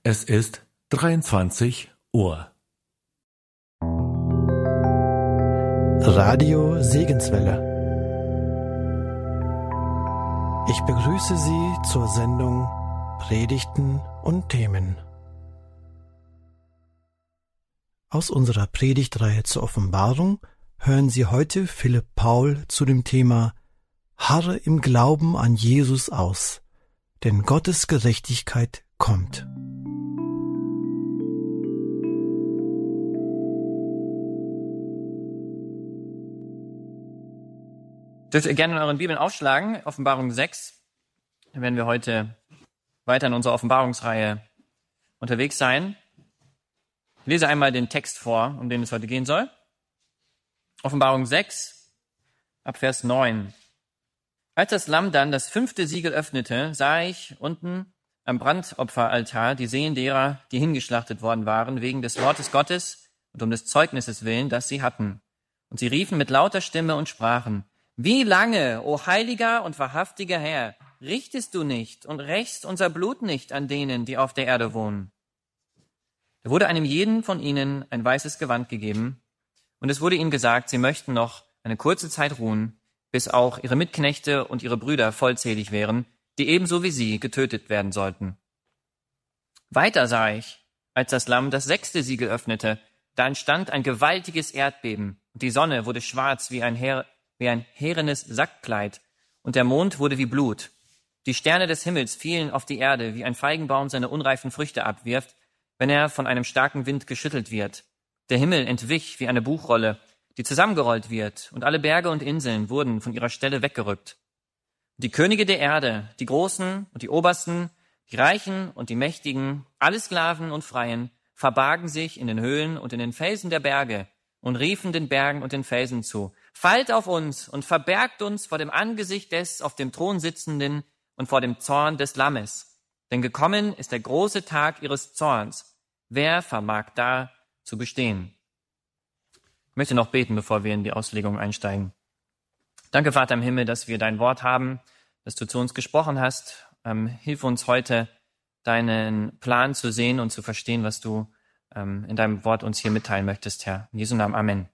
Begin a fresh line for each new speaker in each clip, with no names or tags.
Es ist 23 Uhr.
Radio Segenswelle. Ich begrüße Sie zur Sendung Predigten und Themen. Aus unserer Predigtreihe zur Offenbarung hören Sie heute Philipp Paul zu dem Thema Harre im Glauben an Jesus aus, denn Gottes Gerechtigkeit kommt.
Dürft ihr gerne in euren Bibeln aufschlagen, Offenbarung 6. Da werden wir heute weiter in unserer Offenbarungsreihe unterwegs sein. Ich lese einmal den Text vor, um den es heute gehen soll. Offenbarung 6, ab Vers 9. Als das Lamm dann das 5. Siegel öffnete, sah ich unten am Brandopferaltar die Seelen derer, die hingeschlachtet worden waren, wegen des Wortes Gottes und um des Zeugnisses willen, das sie hatten. Und sie riefen mit lauter Stimme und sprachen: Wie lange, o heiliger und wahrhaftiger Herr, richtest du nicht und rächst unser Blut nicht an denen, die auf der Erde wohnen? Da wurde einem jeden von ihnen ein weißes Gewand gegeben, und es wurde ihnen gesagt, sie möchten noch eine kurze Zeit ruhen, bis auch ihre Mitknechte und ihre Brüder vollzählig wären, die ebenso wie sie getötet werden sollten. Weiter sah ich, als das Lamm das 6. Siegel öffnete, da entstand ein gewaltiges Erdbeben, und die Sonne wurde schwarz wie ein härenes Sackkleid, und der Mond wurde wie Blut. Die Sterne des Himmels fielen auf die Erde, wie ein Feigenbaum seine unreifen Früchte abwirft, wenn er von einem starken Wind geschüttelt wird. Der Himmel entwich wie eine Buchrolle, die zusammengerollt wird, und alle Berge und Inseln wurden von ihrer Stelle weggerückt. Die Könige der Erde, die Großen und die Obersten, die Reichen und die Mächtigen, alle Sklaven und Freien, verbargen sich in den Höhlen und in den Felsen der Berge und riefen den Bergen und den Felsen zu: Fallt auf uns und verbergt uns vor dem Angesicht des auf dem Thron sitzenden und vor dem Zorn des Lammes. Denn gekommen ist der große Tag ihres Zorns. Wer vermag da zu bestehen? Ich möchte noch beten, bevor wir in die Auslegung einsteigen. Danke, Vater im Himmel, dass wir dein Wort haben, dass du zu uns gesprochen hast. Hilf uns heute, deinen Plan zu sehen und zu verstehen, was du in deinem Wort uns hier mitteilen möchtest, Herr. In Jesu Namen, Amen.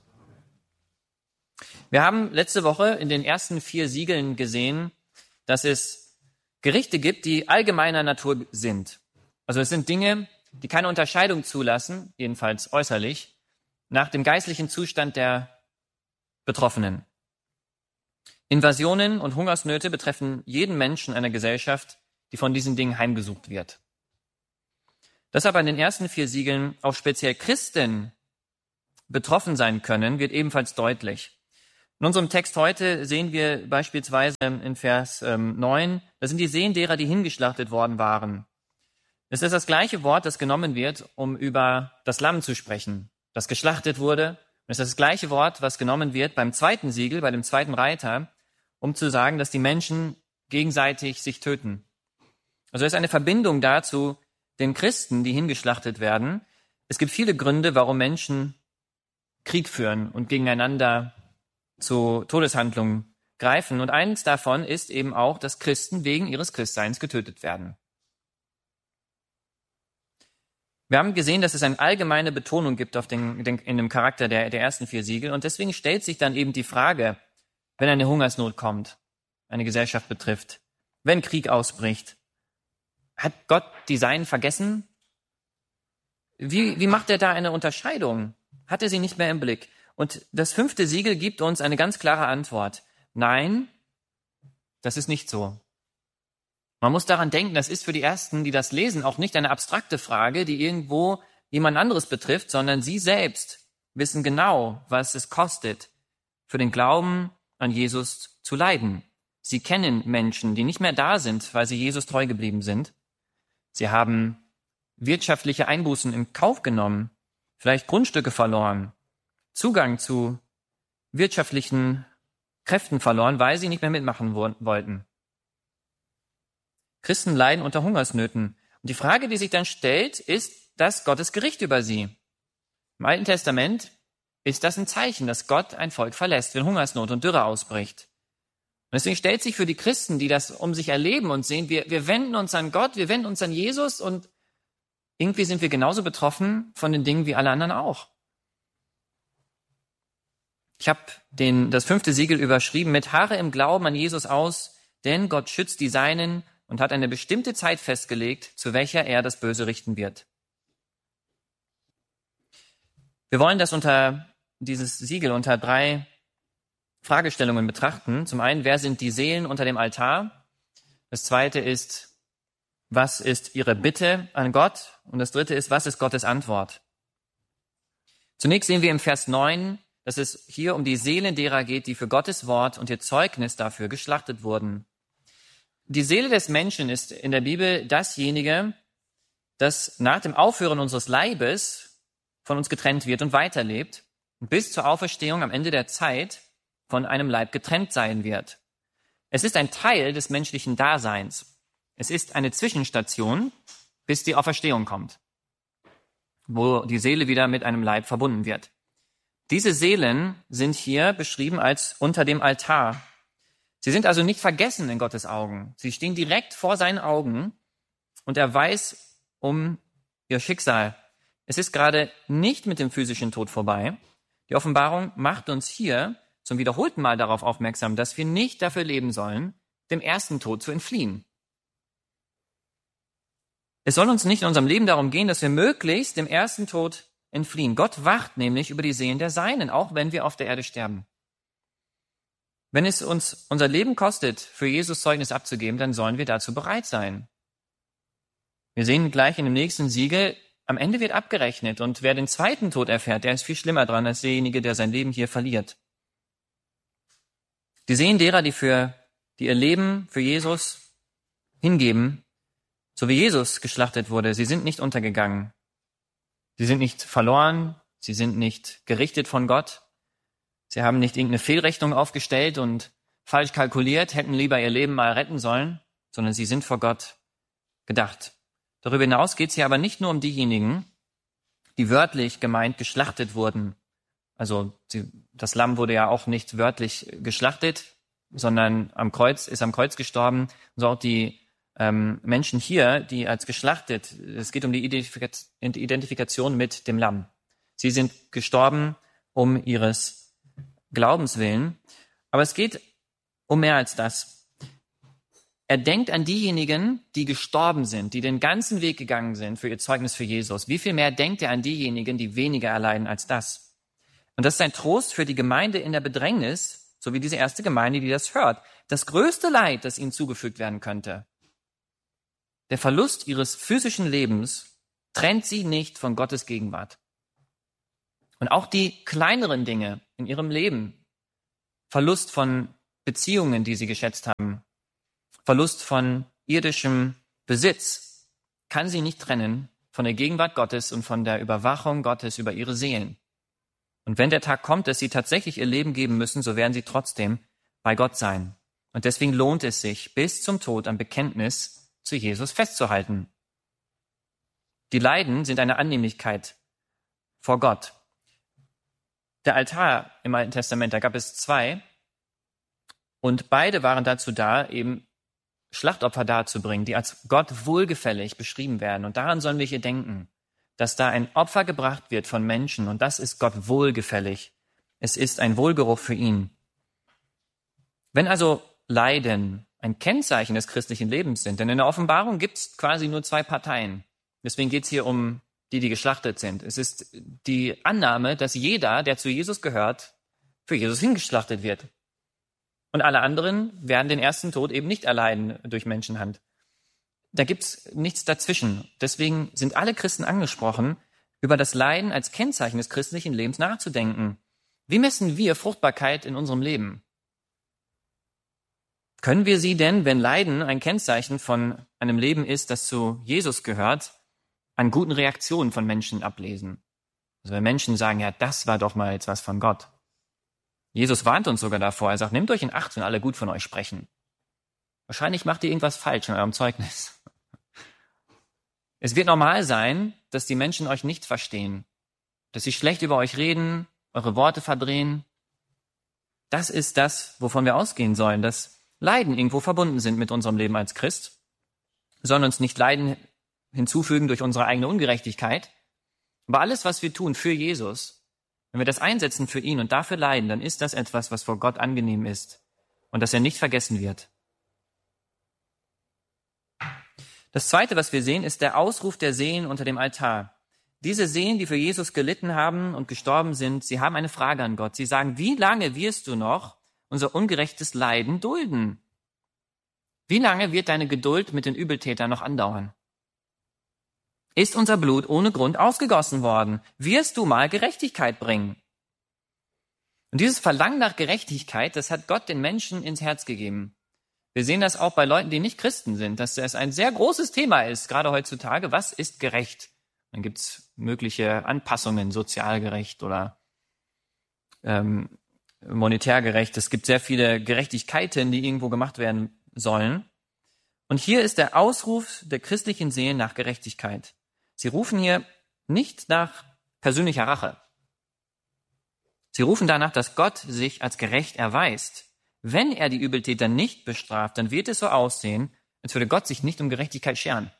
Wir haben letzte Woche in den ersten 4 Siegeln gesehen, dass es Gerichte gibt, die allgemeiner Natur sind. Also es sind Dinge, die keine Unterscheidung zulassen, jedenfalls äußerlich, nach dem geistlichen Zustand der Betroffenen. Invasionen und Hungersnöte betreffen jeden Menschen einer Gesellschaft, die von diesen Dingen heimgesucht wird. Dass aber in den ersten 4 Siegeln auch speziell Christen betroffen sein können, wird ebenfalls deutlich. In unserem Text heute sehen wir beispielsweise in Vers 9, das sind die Seelen derer, die hingeschlachtet worden waren. Es ist das gleiche Wort, das genommen wird, um über das Lamm zu sprechen, das geschlachtet wurde. Und es ist das gleiche Wort, was genommen wird beim 2. Siegel, bei dem 2. Reiter, um zu sagen, dass die Menschen gegenseitig sich töten. Also es ist eine Verbindung dazu, den Christen, die hingeschlachtet werden. Es gibt viele Gründe, warum Menschen Krieg führen und gegeneinander zu Todeshandlungen greifen. Und eines davon ist eben auch, dass Christen wegen ihres Christseins getötet werden. Wir haben gesehen, dass es eine allgemeine Betonung gibt in dem Charakter der ersten 4 Siegel. Und deswegen stellt sich dann eben die Frage, wenn eine Hungersnot kommt, eine Gesellschaft betrifft, wenn Krieg ausbricht, hat Gott die Seinen vergessen? Wie macht er da eine Unterscheidung? Hat er sie nicht mehr im Blick? Und das 5. Siegel gibt uns eine ganz klare Antwort. Nein, das ist nicht so. Man muss daran denken, das ist für die Ersten, die das lesen, auch nicht eine abstrakte Frage, die irgendwo jemand anderes betrifft, sondern sie selbst wissen genau, was es kostet, für den Glauben an Jesus zu leiden. Sie kennen Menschen, die nicht mehr da sind, weil sie Jesus treu geblieben sind. Sie haben wirtschaftliche Einbußen in Kauf genommen, vielleicht Grundstücke verloren, Zugang zu wirtschaftlichen Kräften verloren, weil sie nicht mehr mitmachen wollten. Christen leiden unter Hungersnöten. Und die Frage, die sich dann stellt, ist das Gottes Gericht über sie. Im Alten Testament ist das ein Zeichen, dass Gott ein Volk verlässt, wenn Hungersnot und Dürre ausbricht. Und deswegen stellt sich für die Christen, die das um sich erleben und sehen, wir wenden uns an Gott, wir wenden uns an Jesus und irgendwie sind wir genauso betroffen von den Dingen wie alle anderen auch. Ich habe das 5. Siegel überschrieben mit Harre im Glauben an Jesus aus, denn Gott schützt die Seinen und hat eine bestimmte Zeit festgelegt, zu welcher er das Böse richten wird. Wir wollen das dieses Siegel unter 3 Fragestellungen betrachten. Zum einen, wer sind die Seelen unter dem Altar? Das zweite ist, was ist ihre Bitte an Gott? Und das dritte ist, was ist Gottes Antwort? Zunächst sehen wir im Vers 9, dass es hier um die Seelen derer geht, die für Gottes Wort und ihr Zeugnis dafür geschlachtet wurden. Die Seele des Menschen ist in der Bibel dasjenige, das nach dem Aufhören unseres Leibes von uns getrennt wird und weiterlebt und bis zur Auferstehung am Ende der Zeit von einem Leib getrennt sein wird. Es ist ein Teil des menschlichen Daseins. Es ist eine Zwischenstation, bis die Auferstehung kommt, wo die Seele wieder mit einem Leib verbunden wird. Diese Seelen sind hier beschrieben als unter dem Altar. Sie sind also nicht vergessen in Gottes Augen. Sie stehen direkt vor seinen Augen und er weiß um ihr Schicksal. Es ist gerade nicht mit dem physischen Tod vorbei. Die Offenbarung macht uns hier zum wiederholten Mal darauf aufmerksam, dass wir nicht dafür leben sollen, dem ersten Tod zu entfliehen. Es soll uns nicht in unserem Leben darum gehen, dass wir möglichst dem ersten Tod entfliehen. Gott wacht nämlich über die Seelen der Seinen, auch wenn wir auf der Erde sterben. Wenn es uns unser Leben kostet, für Jesus Zeugnis abzugeben, dann sollen wir dazu bereit sein. Wir sehen gleich in dem nächsten Siegel, am Ende wird abgerechnet und wer den zweiten Tod erfährt, der ist viel schlimmer dran als derjenige, der sein Leben hier verliert. Die Seelen derer, die ihr Leben für Jesus hingeben, so wie Jesus geschlachtet wurde, sie sind nicht untergegangen. Sie sind nicht verloren, sie sind nicht gerichtet von Gott. Sie haben nicht irgendeine Fehlrechnung aufgestellt und falsch kalkuliert, hätten lieber ihr Leben mal retten sollen, sondern sie sind vor Gott gedacht. Darüber hinaus geht es hier aber nicht nur um diejenigen, die wörtlich gemeint geschlachtet wurden. Also das Lamm wurde ja auch nicht wörtlich geschlachtet, sondern ist am Kreuz gestorben. So auch die Menschen hier, die als geschlachtet, es geht um die Identifikation mit dem Lamm. Sie sind gestorben um ihres Glaubens willen, aber es geht um mehr als das. Er denkt an diejenigen, die gestorben sind, die den ganzen Weg gegangen sind für ihr Zeugnis für Jesus. Wie viel mehr denkt er an diejenigen, die weniger erleiden als das? Und das ist ein Trost für die Gemeinde in der Bedrängnis, so wie diese erste Gemeinde, die das hört. Das größte Leid, das ihnen zugefügt werden könnte, der Verlust ihres physischen Lebens, trennt sie nicht von Gottes Gegenwart. Und auch die kleineren Dinge in ihrem Leben, Verlust von Beziehungen, die sie geschätzt haben, Verlust von irdischem Besitz, kann sie nicht trennen von der Gegenwart Gottes und von der Überwachung Gottes über ihre Seelen. Und wenn der Tag kommt, dass sie tatsächlich ihr Leben geben müssen, so werden sie trotzdem bei Gott sein. Und deswegen lohnt es sich, bis zum Tod am Bekenntnis zu Jesus festzuhalten. Die Leiden sind eine Annehmlichkeit vor Gott. Der Altar im Alten Testament, da gab es 2 und beide waren dazu da, eben Schlachtopfer darzubringen, die als Gott wohlgefällig beschrieben werden. Und daran sollen wir hier denken, dass da ein Opfer gebracht wird von Menschen und das ist Gott wohlgefällig. Es ist ein Wohlgeruch für ihn. Wenn also Leiden ein Kennzeichen des christlichen Lebens sind, denn in der Offenbarung gibt es quasi nur 2 Parteien. Deswegen geht es hier um die geschlachtet sind. Es ist die Annahme, dass jeder, der zu Jesus gehört, für Jesus hingeschlachtet wird. Und alle anderen werden den ersten Tod eben nicht erleiden durch Menschenhand. Da gibt's nichts dazwischen. Deswegen sind alle Christen angesprochen, über das Leiden als Kennzeichen des christlichen Lebens nachzudenken. Wie messen wir Fruchtbarkeit in unserem Leben? Können wir sie denn, wenn Leiden ein Kennzeichen von einem Leben ist, das zu Jesus gehört, an guten Reaktionen von Menschen ablesen? Also wenn Menschen sagen, ja, das war doch mal jetzt was von Gott. Jesus warnt uns sogar davor. Er sagt, nehmt euch in Acht, wenn alle gut von euch sprechen. Wahrscheinlich macht ihr irgendwas falsch in eurem Zeugnis. Es wird normal sein, dass die Menschen euch nicht verstehen, dass sie schlecht über euch reden, eure Worte verdrehen. Das ist das, wovon wir ausgehen sollen, dass Leiden irgendwo verbunden sind mit unserem Leben als Christ. Wir sollen uns nicht Leiden hinzufügen durch unsere eigene Ungerechtigkeit. Aber alles, was wir tun für Jesus, wenn wir das einsetzen für ihn und dafür leiden, dann ist das etwas, was vor Gott angenehm ist und dass er nicht vergessen wird. Das Zweite, was wir sehen, ist der Ausruf der Seelen unter dem Altar. Diese Seelen, die für Jesus gelitten haben und gestorben sind, sie haben eine Frage an Gott. Sie sagen, wie lange wirst du noch unser ungerechtes Leiden dulden? Wie lange wird deine Geduld mit den Übeltätern noch andauern? Ist unser Blut ohne Grund ausgegossen worden? Wirst du mal Gerechtigkeit bringen? Und dieses Verlangen nach Gerechtigkeit, das hat Gott den Menschen ins Herz gegeben. Wir sehen das auch bei Leuten, die nicht Christen sind, dass es ein sehr großes Thema ist, gerade heutzutage. Was ist gerecht? Dann gibt's mögliche Anpassungen, sozial gerecht oder monetär gerecht. Es gibt sehr viele Gerechtigkeiten, die irgendwo gemacht werden sollen. Und hier ist der Ausruf der christlichen Seelen nach Gerechtigkeit. Sie rufen hier nicht nach persönlicher Rache. Sie rufen danach, dass Gott sich als gerecht erweist. Wenn er die Übeltäter nicht bestraft, dann wird es so aussehen, als würde Gott sich nicht um Gerechtigkeit scheren.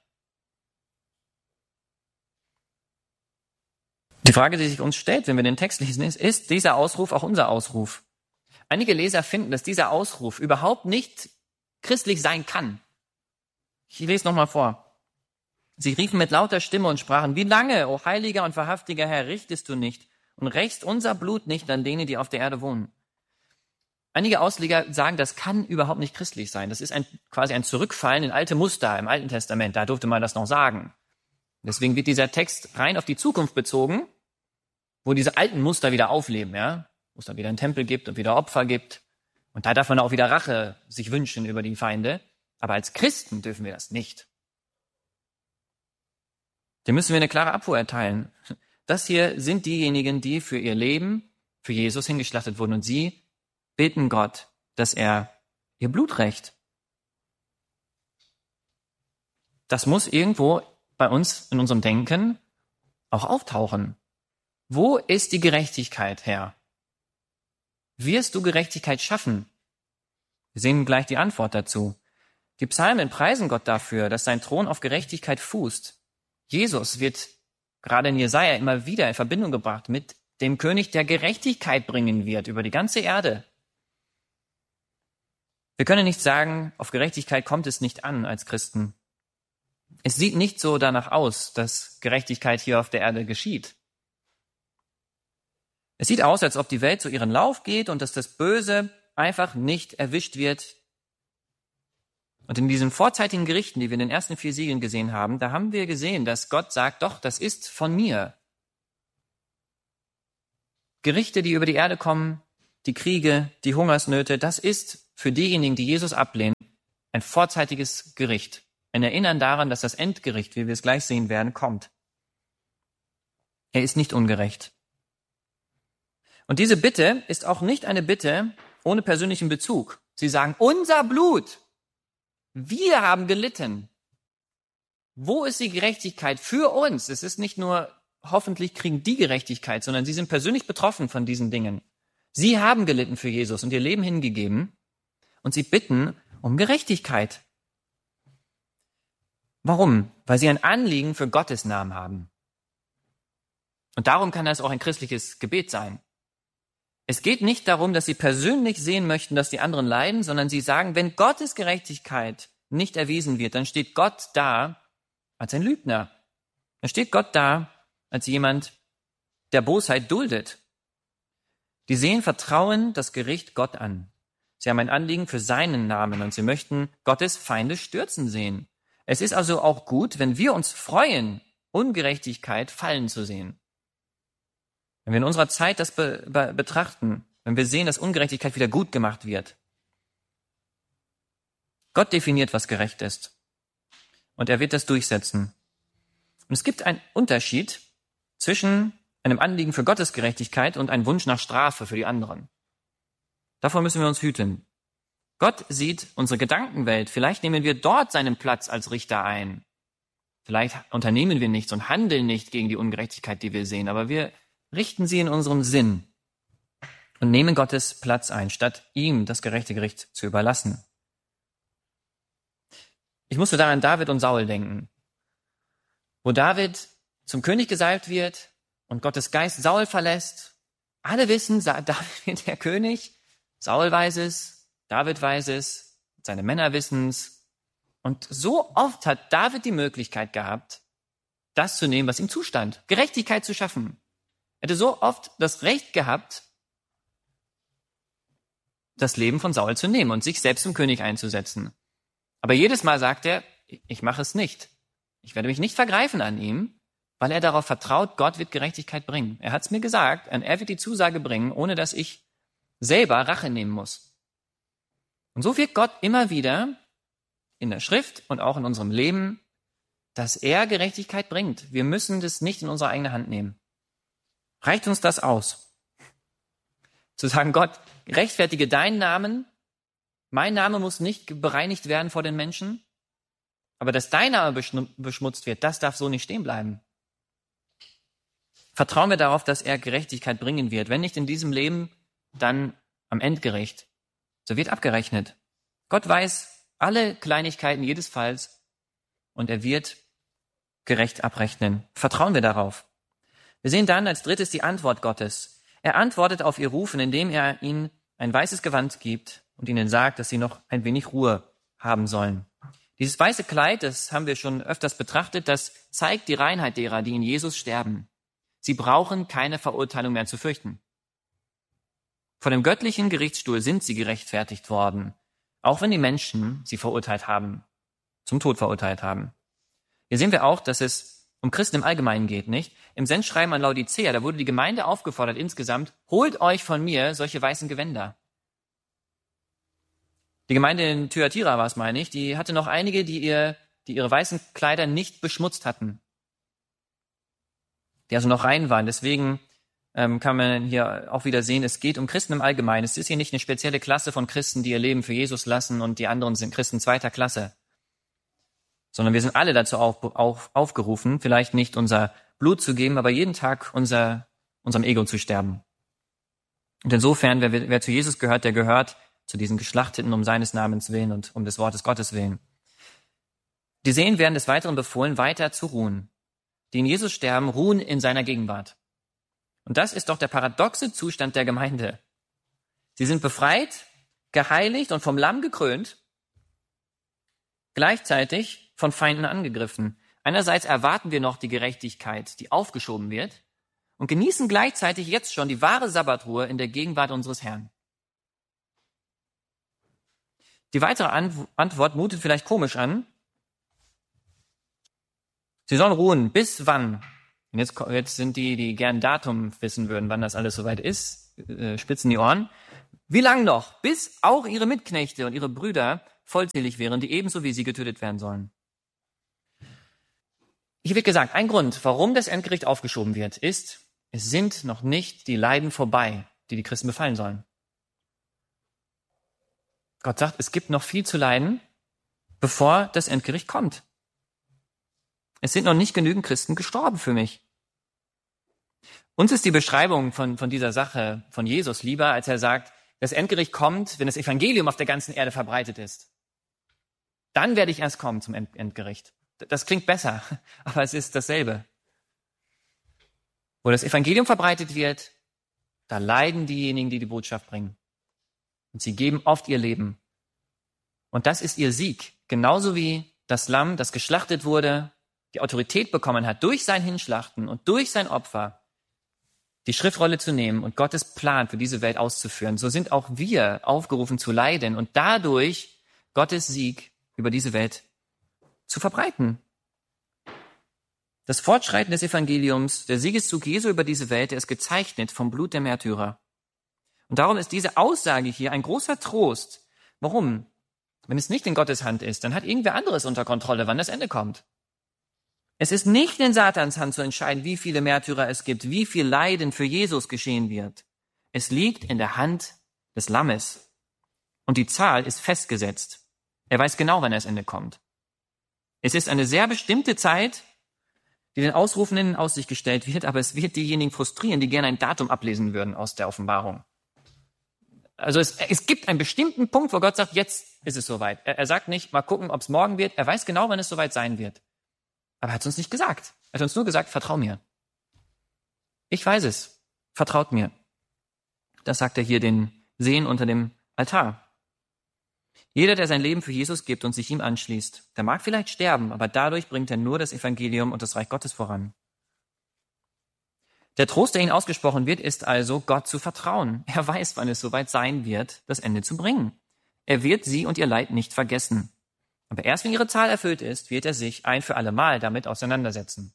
Die Frage, die sich uns stellt, wenn wir den Text lesen, ist dieser Ausruf auch unser Ausruf? Einige Leser finden, dass dieser Ausruf überhaupt nicht christlich sein kann. Ich lese nochmal vor. Sie riefen mit lauter Stimme und sprachen, wie lange, o heiliger und wahrhaftiger Herr, richtest du nicht und rächst unser Blut nicht an denen, die auf der Erde wohnen? Einige Ausleger sagen, das kann überhaupt nicht christlich sein. Das ist quasi ein Zurückfallen in alte Muster im Alten Testament. Da durfte man das noch sagen. Deswegen wird dieser Text rein auf die Zukunft bezogen, wo diese alten Muster wieder aufleben, ja, wo es dann wieder einen Tempel gibt und wieder Opfer gibt. Und da darf man auch wieder Rache sich wünschen über die Feinde. Aber als Christen dürfen wir das nicht. Dem müssen wir eine klare Abfuhr erteilen. Das hier sind diejenigen, die für ihr Leben, für Jesus hingeschlachtet wurden. Und sie bitten Gott, dass er ihr Blut rächt. Das muss irgendwo bei uns in unserem Denken auch auftauchen. Wo ist die Gerechtigkeit, Herr? Wirst du Gerechtigkeit schaffen? Wir sehen gleich die Antwort dazu. Die Psalmen preisen Gott dafür, dass sein Thron auf Gerechtigkeit fußt. Jesus wird gerade in Jesaja immer wieder in Verbindung gebracht mit dem König, der Gerechtigkeit bringen wird über die ganze Erde. Wir können nicht sagen, auf Gerechtigkeit kommt es nicht an als Christen. Es sieht nicht so danach aus, dass Gerechtigkeit hier auf der Erde geschieht. Es sieht aus, als ob die Welt so ihren Lauf geht und dass das Böse einfach nicht erwischt wird. Und in diesen vorzeitigen Gerichten, die wir in den ersten 4 Siegeln gesehen haben, da haben wir gesehen, dass Gott sagt, doch, das ist von mir. Gerichte, die über die Erde kommen, die Kriege, die Hungersnöte, das ist für diejenigen, die Jesus ablehnen, ein vorzeitiges Gericht. Ein Erinnern daran, dass das Endgericht, wie wir es gleich sehen werden, kommt. Er ist nicht ungerecht. Und diese Bitte ist auch nicht eine Bitte ohne persönlichen Bezug. Sie sagen, unser Blut, wir haben gelitten. Wo ist die Gerechtigkeit für uns? Es ist nicht nur, hoffentlich kriegen die Gerechtigkeit, sondern sie sind persönlich betroffen von diesen Dingen. Sie haben gelitten für Jesus und ihr Leben hingegeben und sie bitten um Gerechtigkeit. Warum? Weil sie ein Anliegen für Gottes Namen haben. Und darum kann das auch ein christliches Gebet sein. Es geht nicht darum, dass sie persönlich sehen möchten, dass die anderen leiden, sondern sie sagen, wenn Gottes Gerechtigkeit nicht erwiesen wird, dann steht Gott da als ein Lügner. Dann steht Gott da als jemand, der Bosheit duldet. Die Seelen vertrauen das Gericht Gott an. Sie haben ein Anliegen für seinen Namen und sie möchten Gottes Feinde stürzen sehen. Es ist also auch gut, wenn wir uns freuen, Ungerechtigkeit fallen zu sehen. Wenn wir in unserer Zeit das betrachten, wenn wir sehen, dass Ungerechtigkeit wieder gut gemacht wird. Gott definiert, was gerecht ist. Und er wird das durchsetzen. Und es gibt einen Unterschied zwischen einem Anliegen für Gottes Gerechtigkeit und einem Wunsch nach Strafe für die anderen. Davor müssen wir uns hüten. Gott sieht unsere Gedankenwelt. Vielleicht nehmen wir dort seinen Platz als Richter ein. Vielleicht unternehmen wir nichts und handeln nicht gegen die Ungerechtigkeit, die wir sehen, aber wir richten sie in unserem Sinn und nehmen Gottes Platz ein, statt ihm das gerechte Gericht zu überlassen. Ich musste da an David und Saul denken. wo David zum König gesalbt wird und Gottes Geist Saul verlässt. Alle wissen, David wird der König. Saul weiß es, David weiß es, seine Männer wissen es. Und so oft hat David die Möglichkeit gehabt, das zu nehmen, was ihm zustand, Gerechtigkeit zu schaffen. Er hätte so oft das Recht gehabt, das Leben von Saul zu nehmen und sich selbst zum König einzusetzen. Aber jedes Mal sagt er, ich mache es nicht. Ich werde mich nicht vergreifen an ihm, weil er darauf vertraut, Gott wird Gerechtigkeit bringen. Er hat es mir gesagt, und er wird die Zusage bringen, ohne dass ich selber Rache nehmen muss. Und so wirkt Gott immer wieder in der Schrift und auch in unserem Leben, dass er Gerechtigkeit bringt. Wir müssen das nicht in unsere eigene Hand nehmen. Reicht uns das aus? Zu sagen, Gott, rechtfertige deinen Namen, mein Name muss nicht bereinigt werden vor den Menschen, aber dass dein Name beschmutzt wird, das darf so nicht stehen bleiben. Vertrauen wir darauf, dass er Gerechtigkeit bringen wird. Wenn nicht in diesem Leben, dann am Endgericht. So wird abgerechnet. Gott weiß alle Kleinigkeiten jedes Falls und er wird gerecht abrechnen. Vertrauen wir darauf. Wir sehen dann als drittes die Antwort Gottes. Er antwortet auf ihr Rufen, indem er ihnen ein weißes Gewand gibt und ihnen sagt, dass sie noch ein wenig Ruhe haben sollen. Dieses weiße Kleid, das haben wir schon öfters betrachtet, das zeigt die Reinheit derer, die in Jesus sterben. Sie brauchen keine Verurteilung mehr zu fürchten. Vor dem göttlichen Gerichtsstuhl sind sie gerechtfertigt worden, auch wenn die Menschen sie verurteilt haben, zum Tod verurteilt haben. Hier sehen wir auch, dass es um Christen im Allgemeinen geht, nicht? Im Sendschreiben an Laodicea, da wurde die Gemeinde aufgefordert insgesamt, holt euch von mir solche weißen Gewänder. Die Gemeinde in Thyatira war es, meine ich, die hatte noch einige, die ihre weißen Kleider nicht beschmutzt hatten, die also noch rein waren. Deswegen kann man hier auch wieder sehen, es geht um Christen im Allgemeinen. Es ist hier nicht eine spezielle Klasse von Christen, die ihr Leben für Jesus lassen und die anderen sind Christen zweiter Klasse, sondern wir sind alle dazu aufgerufen, vielleicht nicht unser Blut zu geben, aber jeden Tag unserem Ego zu sterben. Und insofern, wer zu Jesus gehört, der gehört zu diesen Geschlachteten um seines Namens willen und um des Wortes Gottes willen. Die Seelen werden des Weiteren befohlen, weiter zu ruhen. Die in Jesus sterben, ruhen in seiner Gegenwart. Und das ist doch der paradoxe Zustand der Gemeinde. Sie sind befreit, geheiligt und vom Lamm gekrönt, gleichzeitig von Feinden angegriffen. Einerseits erwarten wir noch die Gerechtigkeit, die aufgeschoben wird, und genießen gleichzeitig jetzt schon die wahre Sabbatruhe in der Gegenwart unseres Herrn. Die weitere Antwort mutet vielleicht komisch an. Sie sollen ruhen. Bis wann? Und jetzt sind die gern Datum wissen würden, wann das alles soweit ist, spitzen die Ohren. Wie lang noch? Bis auch ihre Mitknechte und ihre Brüder vollzählig wären, die ebenso wie sie getötet werden sollen. Hier wird gesagt, ein Grund, warum das Endgericht aufgeschoben wird, ist, es sind noch nicht die Leiden vorbei, die die Christen befallen sollen. Gott sagt, es gibt noch viel zu leiden, bevor das Endgericht kommt. Es sind noch nicht genügend Christen gestorben für mich. Uns ist die Beschreibung von dieser Sache von Jesus lieber, als er sagt, das Endgericht kommt, wenn das Evangelium auf der ganzen Erde verbreitet ist. Dann werde ich erst kommen zum Endgericht. Das klingt besser, aber es ist dasselbe. Wo das Evangelium verbreitet wird, da leiden diejenigen, die die Botschaft bringen. Und sie geben oft ihr Leben. Und das ist ihr Sieg. Genauso wie das Lamm, das geschlachtet wurde, die Autorität bekommen hat, durch sein Hinschlachten und durch sein Opfer die Schriftrolle zu nehmen und Gottes Plan für diese Welt auszuführen. So sind auch wir aufgerufen zu leiden und dadurch Gottes Sieg über diese Welt zu verbreiten. Das Fortschreiten des Evangeliums, der Siegeszug Jesu über diese Welt, der ist gezeichnet vom Blut der Märtyrer. Und darum ist diese Aussage hier ein großer Trost. Warum? Wenn es nicht in Gottes Hand ist, dann hat irgendwer anderes unter Kontrolle, wann das Ende kommt. Es ist nicht in Satans Hand zu entscheiden, wie viele Märtyrer es gibt, wie viel Leiden für Jesus geschehen wird. Es liegt in der Hand des Lammes. Und die Zahl ist festgesetzt. Er weiß genau, wann das Ende kommt. Es ist eine sehr bestimmte Zeit, die den Ausrufenden in Aussicht gestellt wird, aber es wird diejenigen frustrieren, die gerne ein Datum ablesen würden aus der Offenbarung. Also es gibt einen bestimmten Punkt, wo Gott sagt, jetzt ist es soweit. Er sagt nicht, mal gucken, ob es morgen wird. Er weiß genau, wann es soweit sein wird. Aber er hat es uns nicht gesagt. Er hat uns nur gesagt, vertrau mir. Ich weiß es. Vertraut mir. Das sagt er hier den Sehen unter dem Altar. Jeder, der sein Leben für Jesus gibt und sich ihm anschließt, der mag vielleicht sterben, aber dadurch bringt er nur das Evangelium und das Reich Gottes voran. Der Trost, der ihnen ausgesprochen wird, ist also, Gott zu vertrauen. Er weiß, wann es soweit sein wird, das Ende zu bringen. Er wird sie und ihr Leid nicht vergessen. Aber erst wenn ihre Zahl erfüllt ist, wird er sich ein für alle Mal damit auseinandersetzen.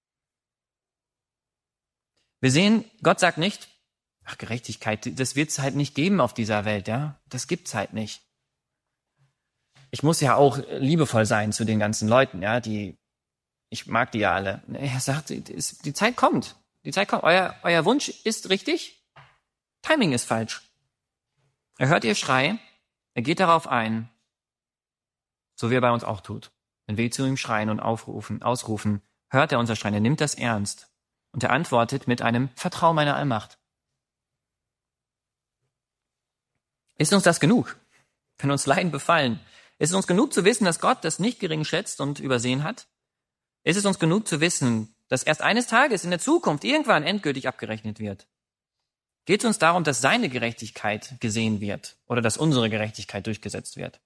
Wir sehen, Gott sagt nicht, ach, Gerechtigkeit, das wird es halt nicht geben auf dieser Welt, ja? Das gibt's halt nicht. Ich muss ja auch liebevoll sein zu den ganzen Leuten, ja, ich mag die ja alle. Er sagt, die Zeit kommt. Die Zeit kommt. Euer Wunsch ist richtig, Timing ist falsch. Er hört ihr Schrei, er geht darauf ein, so wie er bei uns auch tut. Wenn wir zu ihm schreien und ausrufen, hört er unser Schreien, er nimmt das ernst. Und er antwortet mit einem Vertrau meiner Allmacht. Ist uns das genug? Wenn uns Leiden befallen, ist es uns genug zu wissen, dass Gott das nicht gering schätzt und übersehen hat? Ist es uns genug zu wissen, dass erst eines Tages in der Zukunft irgendwann endgültig abgerechnet wird? Geht es uns darum, dass seine Gerechtigkeit gesehen wird oder dass unsere Gerechtigkeit durchgesetzt wird?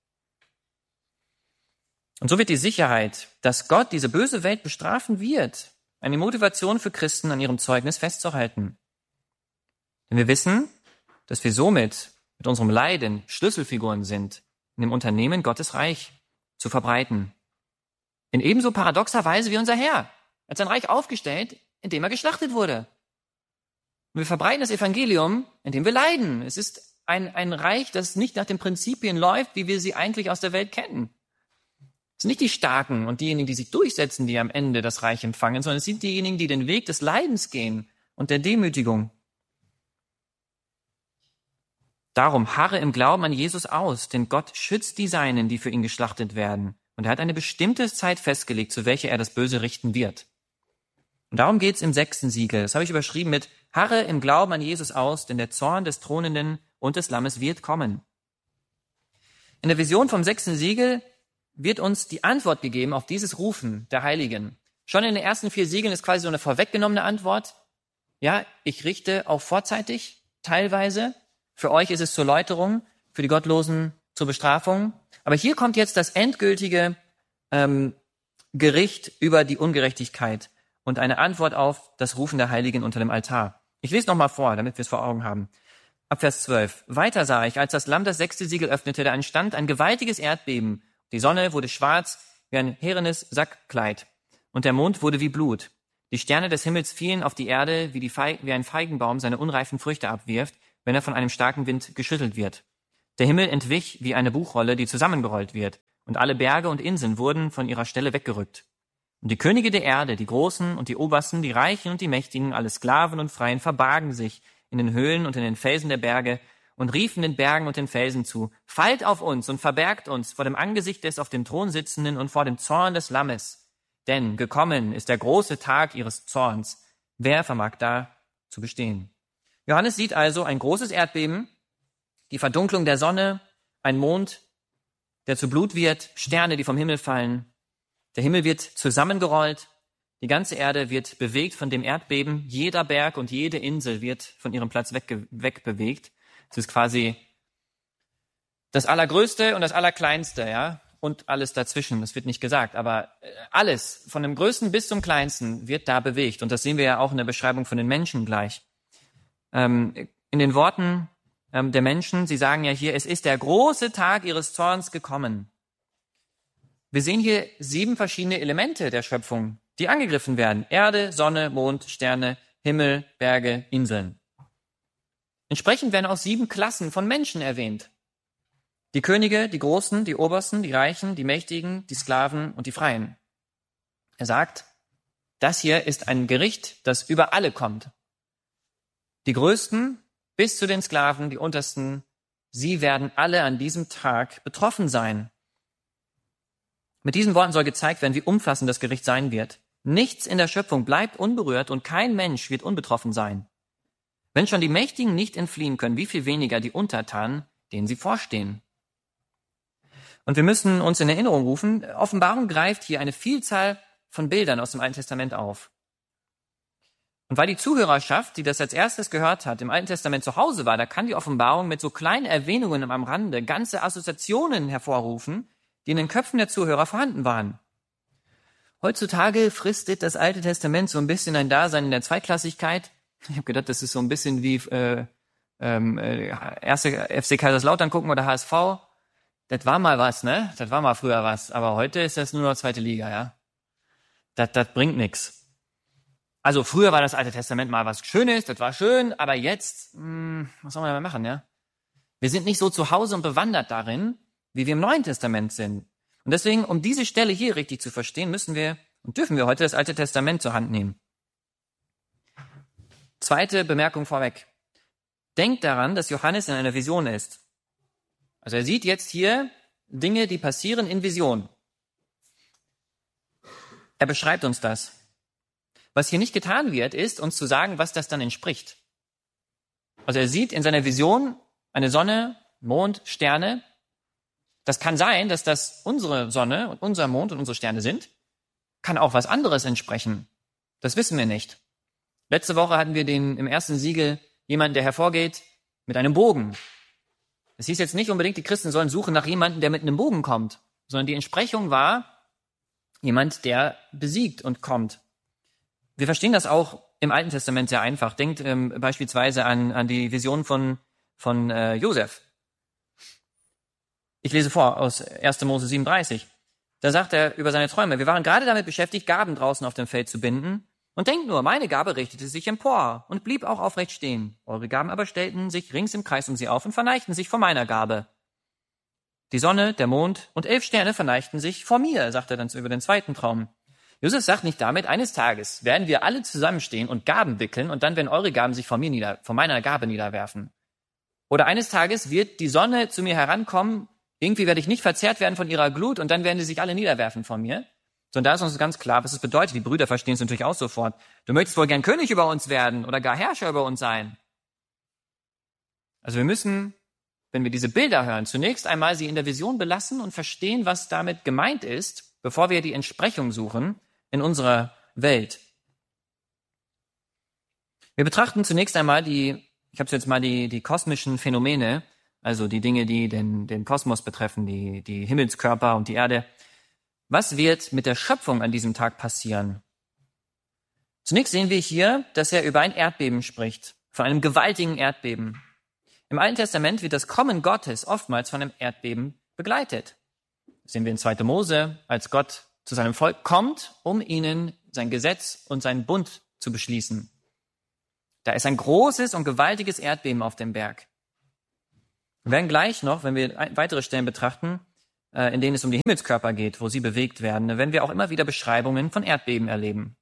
Und so wird die Sicherheit, dass Gott diese böse Welt bestrafen wird, eine Motivation für Christen, an ihrem Zeugnis festzuhalten. Denn wir wissen, dass wir somit mit unserem Leiden Schlüsselfiguren sind, in dem Unternehmen Gottes Reich zu verbreiten. In ebenso paradoxer Weise wie unser Herr. Er hat sein Reich aufgestellt, indem er geschlachtet wurde. Und wir verbreiten das Evangelium, indem wir leiden. Es ist ein Reich, das nicht nach den Prinzipien läuft, wie wir sie eigentlich aus der Welt kennen. Es sind nicht die Starken und diejenigen, die sich durchsetzen, die am Ende das Reich empfangen, sondern es sind diejenigen, die den Weg des Leidens gehen und der Demütigung. Darum harre im Glauben an Jesus aus, denn Gott schützt die Seinen, die für ihn geschlachtet werden. Und er hat eine bestimmte Zeit festgelegt, zu welcher er das Böse richten wird. Und darum geht's im 6. Siegel. Das habe ich überschrieben mit harre im Glauben an Jesus aus, denn der Zorn des Thronenden und des Lammes wird kommen. In der Vision vom 6. Siegel wird uns die Antwort gegeben auf dieses Rufen der Heiligen. Schon in den ersten 4 Siegeln ist quasi so eine vorweggenommene Antwort. Ja, ich richte auch vorzeitig, teilweise. Für euch ist es zur Läuterung, für die Gottlosen zur Bestrafung. Aber hier kommt jetzt das endgültige Gericht über die Ungerechtigkeit und eine Antwort auf das Rufen der Heiligen unter dem Altar. Ich lese nochmal vor, damit wir es vor Augen haben. Ab Vers 12. Weiter sah ich, als das Lamm das 6. Siegel öffnete, da entstand ein gewaltiges Erdbeben. Die Sonne wurde schwarz wie ein härenes Sackkleid und der Mond wurde wie Blut. Die Sterne des Himmels fielen auf die Erde, wie ein Feigenbaum seine unreifen Früchte abwirft, wenn er von einem starken Wind geschüttelt wird. Der Himmel entwich wie eine Buchrolle, die zusammengerollt wird, und alle Berge und Inseln wurden von ihrer Stelle weggerückt. Und die Könige der Erde, die Großen und die Obersten, die Reichen und die Mächtigen, alle Sklaven und Freien, verbargen sich in den Höhlen und in den Felsen der Berge und riefen den Bergen und den Felsen zu, fallt auf uns und verbergt uns vor dem Angesicht des auf dem Thron sitzenden und vor dem Zorn des Lammes. Denn gekommen ist der große Tag ihres Zorns. Wer vermag da zu bestehen? Johannes sieht also ein großes Erdbeben, die Verdunklung der Sonne, ein Mond, der zu Blut wird, Sterne, die vom Himmel fallen. Der Himmel wird zusammengerollt, die ganze Erde wird bewegt von dem Erdbeben, jeder Berg und jede Insel wird von ihrem Platz wegbewegt. Es ist quasi das Allergrößte und das Allerkleinste, ja, und alles dazwischen. Das wird nicht gesagt, aber alles, von dem Größten bis zum Kleinsten, wird da bewegt. Und das sehen wir ja auch in der Beschreibung von den Menschen gleich. In den Worten der Menschen, sie sagen ja hier, es ist der große Tag ihres Zorns gekommen. Wir sehen hier 7 verschiedene Elemente der Schöpfung, die angegriffen werden. Erde, Sonne, Mond, Sterne, Himmel, Berge, Inseln. Entsprechend werden auch 7 Klassen von Menschen erwähnt. Die Könige, die Großen, die Obersten, die Reichen, die Mächtigen, die Sklaven und die Freien. Er sagt, das hier ist ein Gericht, das über alle kommt. Die Größten bis zu den Sklaven, die Untersten, sie werden alle an diesem Tag betroffen sein. Mit diesen Worten soll gezeigt werden, wie umfassend das Gericht sein wird. Nichts in der Schöpfung bleibt unberührt und kein Mensch wird unbetroffen sein. Wenn schon die Mächtigen nicht entfliehen können, wie viel weniger die Untertanen, denen sie vorstehen. Und wir müssen uns in Erinnerung rufen, Offenbarung greift hier eine Vielzahl von Bildern aus dem Alten Testament auf. Und weil die Zuhörerschaft, die das als erstes gehört hat, im Alten Testament zu Hause war, da kann die Offenbarung mit so kleinen Erwähnungen am Rande ganze Assoziationen hervorrufen, die in den Köpfen der Zuhörer vorhanden waren. Heutzutage fristet das Alte Testament so ein bisschen ein Dasein in der Zweitklassigkeit. Ich habe gedacht, das ist so ein bisschen wie erste FC Kaiserslautern gucken oder HSV. Das war mal was, ne? Das war mal früher was. Aber heute ist das nur noch zweite Liga, ja? Das bringt nichts. Also früher war das Alte Testament mal was Schönes, das war schön, aber jetzt, was soll man damit machen, ja? Wir sind nicht so zu Hause und bewandert darin, wie wir im Neuen Testament sind. Und deswegen, um diese Stelle hier richtig zu verstehen, müssen wir und dürfen wir heute das Alte Testament zur Hand nehmen. Zweite Bemerkung vorweg. Denkt daran, dass Johannes in einer Vision ist. Also er sieht jetzt hier Dinge, die passieren in Vision. Er beschreibt uns das. Was hier nicht getan wird, ist, uns zu sagen, was das dann entspricht. Also er sieht in seiner Vision eine Sonne, Mond, Sterne. Das kann sein, dass das unsere Sonne und unser Mond und unsere Sterne sind. Kann auch was anderes entsprechen. Das wissen wir nicht. Letzte Woche hatten wir im ersten Siegel jemanden, der hervorgeht mit einem Bogen. Es hieß jetzt nicht unbedingt, die Christen sollen suchen nach jemandem, der mit einem Bogen kommt, sondern die Entsprechung war jemand, der besiegt und kommt. Wir verstehen das auch im Alten Testament sehr einfach. Denkt beispielsweise an die Vision von Josef. Ich lese vor aus 1. Mose 37. Da sagt er über seine Träume: Wir waren gerade damit beschäftigt, Gaben draußen auf dem Feld zu binden. Und denkt nur, meine Gabe richtete sich empor und blieb auch aufrecht stehen. Eure Gaben aber stellten sich rings im Kreis um sie auf und verneigten sich vor meiner Gabe. Die Sonne, der Mond und 11 Sterne verneigten sich vor mir, sagt er dann über den zweiten Traum. Josef sagt nicht damit, eines Tages werden wir alle zusammenstehen und Gaben wickeln und dann werden eure Gaben sich vor meiner Gabe niederwerfen. Oder eines Tages wird die Sonne zu mir herankommen, irgendwie werde ich nicht verzehrt werden von ihrer Glut und dann werden sie sich alle niederwerfen vor mir. Sondern da ist uns ganz klar, was es bedeutet. Die Brüder verstehen es natürlich auch sofort. Du möchtest wohl gern König über uns werden oder gar Herrscher über uns sein. Also wir müssen, wenn wir diese Bilder hören, zunächst einmal sie in der Vision belassen und verstehen, was damit gemeint ist, bevor wir die Entsprechung suchen in unserer Welt. Wir betrachten zunächst einmal die kosmischen Phänomene, also die Dinge, die den Kosmos betreffen, die Himmelskörper und die Erde. Was wird mit der Schöpfung an diesem Tag passieren? Zunächst sehen wir hier, dass er über ein Erdbeben spricht, von einem gewaltigen Erdbeben. Im Alten Testament wird das Kommen Gottes oftmals von einem Erdbeben begleitet. Das sehen wir in 2. Mose, als Gott zu seinem Volk kommt, um ihnen sein Gesetz und seinen Bund zu beschließen. Da ist ein großes und gewaltiges Erdbeben auf dem Berg. Wir werden gleich noch, wenn wir weitere Stellen betrachten, in denen es um die Himmelskörper geht, wo sie bewegt werden, werden wir auch immer wieder Beschreibungen von Erdbeben erleben.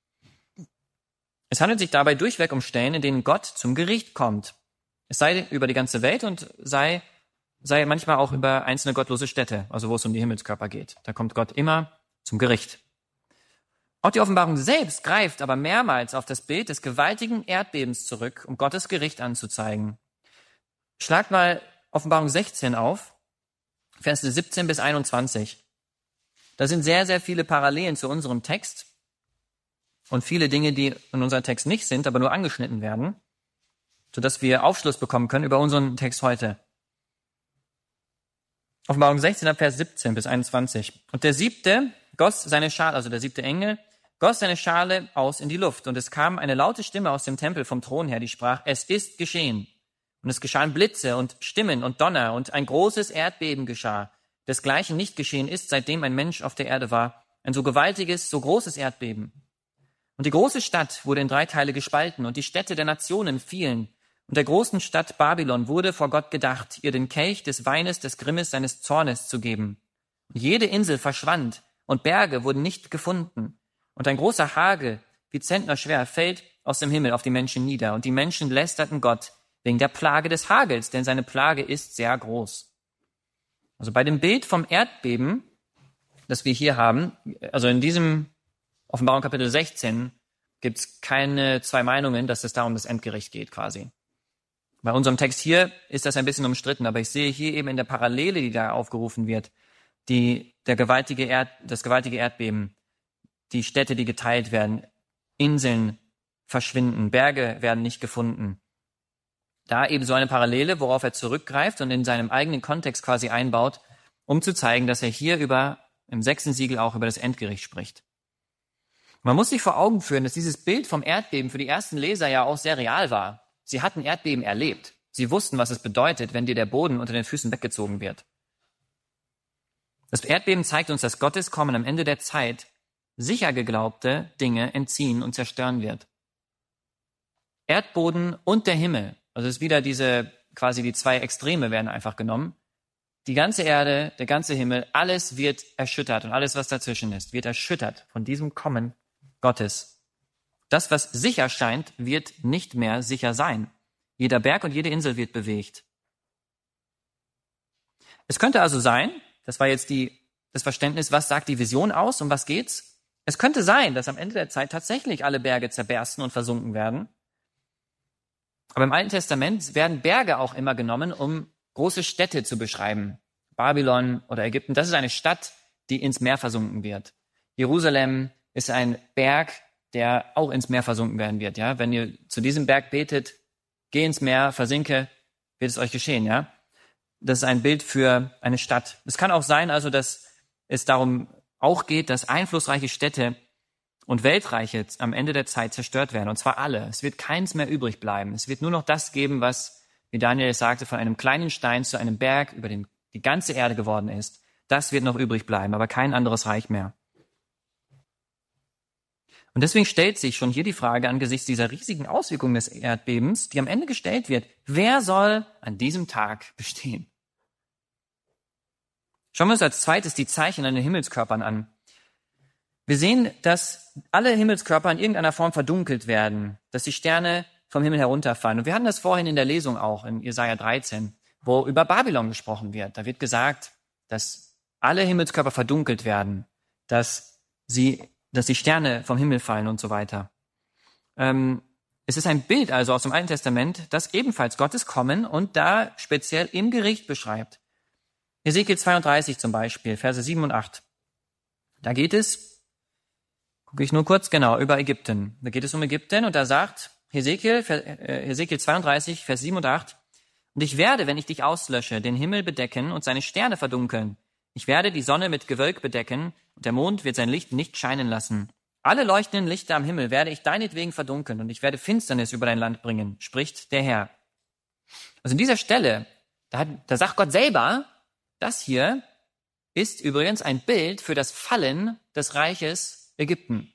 Es handelt sich dabei durchweg um Stellen, in denen Gott zum Gericht kommt. Es sei über die ganze Welt und sei manchmal auch über einzelne gottlose Städte, also wo es um die Himmelskörper geht. Da kommt Gott immer zum Gericht. Auch die Offenbarung selbst greift aber mehrmals auf das Bild des gewaltigen Erdbebens zurück, um Gottes Gericht anzuzeigen. Schlagt mal Offenbarung 16 auf. Verse 17 bis 21. Da sind sehr, sehr viele Parallelen zu unserem Text und viele Dinge, die in unserem Text nicht sind, aber nur angeschnitten werden, sodass wir Aufschluss bekommen können über unseren Text heute. Offenbarung 16, Vers 17 bis 21. Und der siebte goss seine Schale, also der siebte Engel, goss seine Schale aus in die Luft. Und es kam eine laute Stimme aus dem Tempel vom Thron her, die sprach: Es ist geschehen. Und es geschahen Blitze und Stimmen und Donner und ein großes Erdbeben geschah. Desgleichen nicht geschehen ist, seitdem ein Mensch auf der Erde war. Ein so gewaltiges, so großes Erdbeben. Und die große Stadt wurde in 3 Teile gespalten und die Städte der Nationen fielen. Und der großen Stadt Babylon wurde vor Gott gedacht, ihr den Kelch des Weines des Grimmes seines Zornes zu geben. Und jede Insel verschwand und Berge wurden nicht gefunden. Und ein großer Hagel, wie zentnerschwer, fällt aus dem Himmel auf die Menschen nieder. Und die Menschen lästerten Gott wegen der Plage des Hagels, denn seine Plage ist sehr groß. Also bei dem Bild vom Erdbeben, das wir hier haben, also in diesem Offenbarung Kapitel 16, gibt es keine 2 Meinungen, dass es da um das Endgericht geht quasi. Bei unserem Text hier ist das ein bisschen umstritten, aber ich sehe hier eben in der Parallele, die da aufgerufen wird, das gewaltige Erdbeben, die Städte, die geteilt werden, Inseln verschwinden, Berge werden nicht gefunden. Da eben so eine Parallele, worauf er zurückgreift und in seinem eigenen Kontext quasi einbaut, um zu zeigen, dass er hier im 6. Siegel auch über das Endgericht spricht. Man muss sich vor Augen führen, dass dieses Bild vom Erdbeben für die ersten Leser ja auch sehr real war. Sie hatten Erdbeben erlebt. Sie wussten, was es bedeutet, wenn dir der Boden unter den Füßen weggezogen wird. Das Erdbeben zeigt uns, dass Gottes Kommen am Ende der Zeit sicher geglaubte Dinge entziehen und zerstören wird. Erdboden und der Himmel, also es ist wieder quasi die zwei Extreme werden einfach genommen. Die ganze Erde, der ganze Himmel, alles wird erschüttert und alles, was dazwischen ist, wird erschüttert von diesem Kommen Gottes. Das, was sicher scheint, wird nicht mehr sicher sein. Jeder Berg und jede Insel wird bewegt. Es könnte also sein, das war jetzt das Verständnis, was sagt die Vision aus, um was geht's? Es könnte sein, dass am Ende der Zeit tatsächlich alle Berge zerbersten und versunken werden. Aber im Alten Testament werden Berge auch immer genommen, um große Städte zu beschreiben. Babylon oder Ägypten, das ist eine Stadt, die ins Meer versunken wird. Jerusalem ist ein Berg, der auch ins Meer versunken werden wird. Ja, wenn ihr zu diesem Berg betet, geh ins Meer, versinke, wird es euch geschehen. Ja, das ist ein Bild für eine Stadt. Es kann auch sein, also, dass es darum auch geht, dass einflussreiche Städte und Weltreiche am Ende der Zeit zerstört werden. Und zwar alle. Es wird keins mehr übrig bleiben. Es wird nur noch das geben, was, wie Daniel es sagte, von einem kleinen Stein zu einem Berg über die ganze Erde geworden ist. Das wird noch übrig bleiben, aber kein anderes Reich mehr. Und deswegen stellt sich schon hier die Frage angesichts dieser riesigen Auswirkungen des Erdbebens, die am Ende gestellt wird, wer soll an diesem Tag bestehen? Schauen wir uns als zweites die Zeichen an den Himmelskörpern an. Wir sehen, dass alle Himmelskörper in irgendeiner Form verdunkelt werden, dass die Sterne vom Himmel herunterfallen. Und wir hatten das vorhin in der Lesung auch, in Jesaja 13, wo über Babylon gesprochen wird. Da wird gesagt, dass alle Himmelskörper verdunkelt werden, dass die Sterne vom Himmel fallen und so weiter. Es ist ein Bild also aus dem Alten Testament, das ebenfalls Gottes Kommen und da speziell im Gericht beschreibt. Hesekiel 32 zum Beispiel, Verse 7 und 8. Da geht es, gucke ich nur kurz, genau, über Ägypten. Da geht es um Ägypten und da sagt Hesekiel 32, Vers 7 und 8, und ich werde, wenn ich dich auslösche, den Himmel bedecken und seine Sterne verdunkeln. Ich werde die Sonne mit Gewölk bedecken und der Mond wird sein Licht nicht scheinen lassen. Alle leuchtenden Lichter am Himmel werde ich deinetwegen verdunkeln und ich werde Finsternis über dein Land bringen, spricht der Herr. Also in dieser Stelle, da sagt Gott selber, das hier ist übrigens ein Bild für das Fallen des Reiches Ägypten.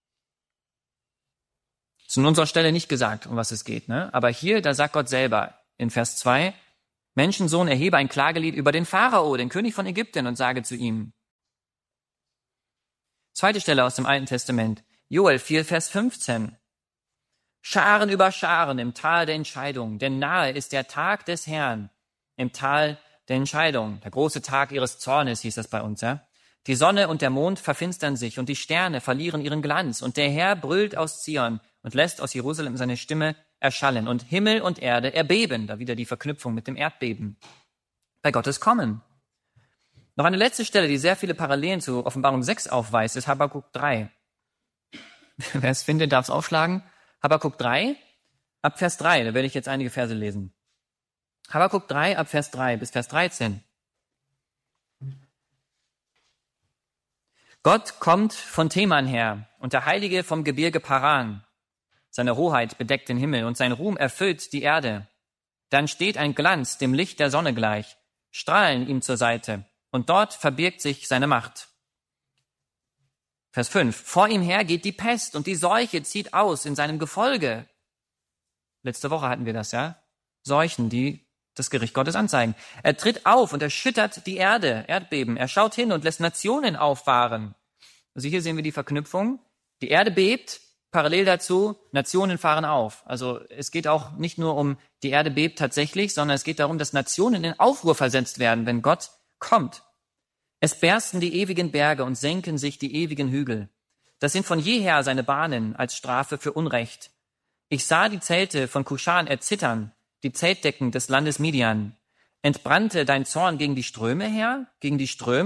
Ist an unserer Stelle nicht gesagt, um was es geht, ne? Aber hier, da sagt Gott selber in Vers 2, Menschensohn, erhebe ein Klagelied über den Pharao, den König von Ägypten, und sage zu ihm. Zweite Stelle aus dem Alten Testament, Joel 4, Vers 15. Scharen über Scharen im Tal der Entscheidung, denn nahe ist der Tag des Herrn im Tal der Entscheidung. Der große Tag ihres Zornes hieß das bei uns, ja. Die Sonne und der Mond verfinstern sich und die Sterne verlieren ihren Glanz und der Herr brüllt aus Zion und lässt aus Jerusalem seine Stimme erschallen und Himmel und Erde erbeben. Da wieder die Verknüpfung mit dem Erdbeben. Bei Gottes Kommen. Noch eine letzte Stelle, die sehr viele Parallelen zu Offenbarung 6 aufweist, ist Habakuk 3. Wer es findet, darf es aufschlagen. Habakuk 3, ab Vers 3, da werde ich jetzt einige Verse lesen. Habakuk 3, ab Vers 3 bis Vers 13. Gott kommt von Teman her und der Heilige vom Gebirge Paran. Seine Hoheit bedeckt den Himmel und sein Ruhm erfüllt die Erde. Dann steht ein Glanz dem Licht der Sonne gleich, Strahlen ihm zur Seite, und dort verbirgt sich seine Macht. Vers 5. Vor ihm her geht die Pest und die Seuche zieht aus in seinem Gefolge. Letzte Woche hatten wir das, ja? Seuchen, die das Gericht Gottes anzeigen. Er tritt auf und erschüttert die Erde, Erdbeben. Er schaut hin und lässt Nationen auffahren. Also hier sehen wir die Verknüpfung. Die Erde bebt, parallel dazu, Nationen fahren auf. Also es geht auch nicht nur um die Erde bebt tatsächlich, sondern es geht darum, dass Nationen in Aufruhr versetzt werden, wenn Gott kommt. Es bersten die ewigen Berge und senken sich die ewigen Hügel. Das sind von jeher seine Bahnen als Strafe für Unrecht. Ich sah die Zelte von Kuschan erzittern, die Zeltdecken des Landes Midian. Entbrannte dein Zorn gegen die Ströme her, gegen die Ströme,